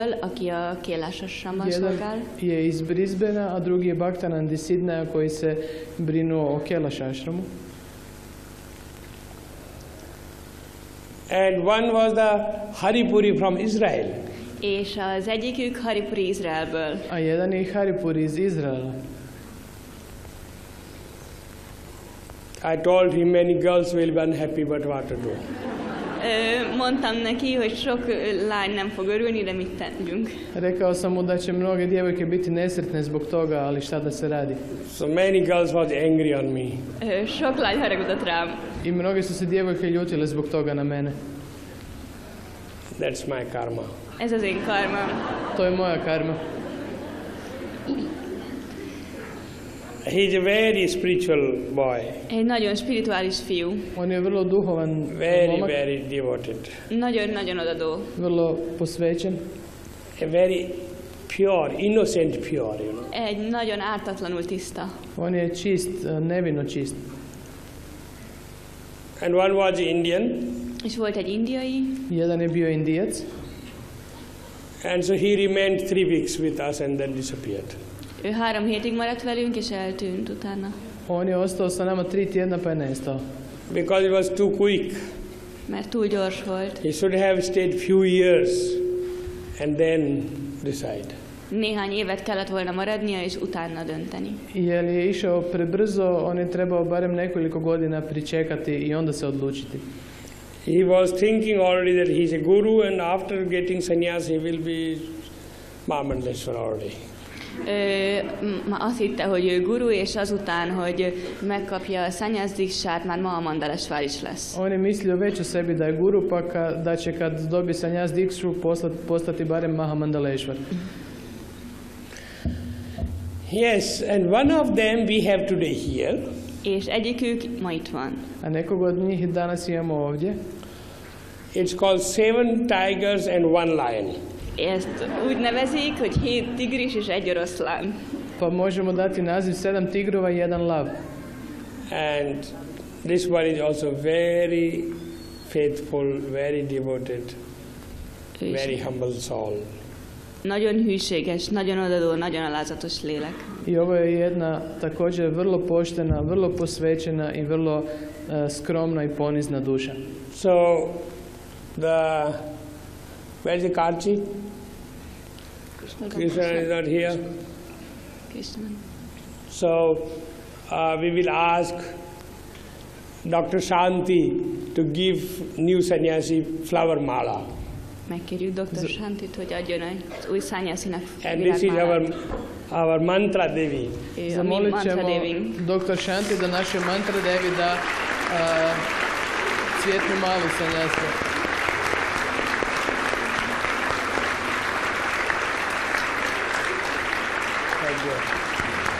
aki a Kailasashramban Jedan szolgál. je iz Brisbanea, a drugi je Bhaktanand iz Sidneja koji se brinuo o Kailasashramu. And one was the Haripuri from Israel. És az egyikük Haripuri Izraelből. A jedan je Haripuri iz Izraela. I told him many girls will be unhappy, but what to do? Mondtam neki, hogy sok lány nem fog örülni, de mit tegyünk. Rekao sam mu da će mnoge djevojke biti nesretne zbog toga, ali šta da se radi. So many girls was angry on me. Sok lány haragudott rám. I mnoge su se djevojke ljutile zbog toga na mene. That's my karma. Ez az én karmam. To je moja karma. He's a very spiritual boy. Egy nagyon spirituális fiú. On je vrlo duhovan Very, momak, very devoted. Nagyon odadó. vrlo posvećen. A very pure, innocent pure, you know. Egy nagyon ártatlanul tiszta. On je čist, nevino čist. And one was Indian. És volt egy indiai, Jedan je bio Indijac. And so he remained 3 weeks with us and then disappeared. ő 3 hétig maradt velünk, és eltűnt utána. On je ostao sa nama 3 tjedna pa je nestao. Because it was too quick. Mert túl gyors volt. He should have stayed few years and then decide. Néhány évet kellett volna maradnia, és utána dönteni. Jer je išao prebrzo, on je trebao barem nekoliko godina pričekati i onda se odlučiti. He was thinking already that he's a guru and after getting sannyas he will be Mahamandaleshwar already. Azt hitte, hogy ő guru, és azután, hogy megkapja a sannyas-diksát, már Mahamandaleshwar is lesz. On je mislio već o sebi da je guru, pa da će kad dobi sannyas dikšu postati barem Mahamandaleshwar. Yes, and one of them we have today here. És egyikük ma itt van. A nekog od njih danas imamo ovdje. It's called 7 tigers and 1 lion. Ezt úgy nevezik, hogy 7 tigris és 1 oroszlán. Pa možemo dati naziv 7 tigrova i 1 lav. And this one is also very faithful, very devoted, very humble soul. Nagyon hűséges, nagyon odadó, nagyon alázatos lélek. I ovo je jedna također vrlo poštena, vrlo posvećena i vrlo skromna i ponizna duša. So, where is the Karchi? Krishna is not here. Krishna. So, we will ask Dr. Shanti to give new sannyasi flower mala. Megkérjük Dr. Shantit, hogy adjon az új sannyasinak And this is virágmálát. our mantra devi. Zamolit ćemo mantra deving. dr. Shanti da naše mantra devi da cvjetnu malu sanjasu. Thank you.